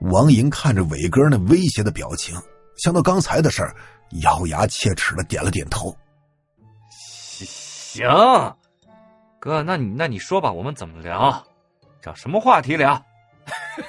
王莹看着伟哥那威胁的表情，想到刚才的事儿，咬牙切齿的点了点头。 行，哥，那你说吧，我们怎么聊？找什么话题聊？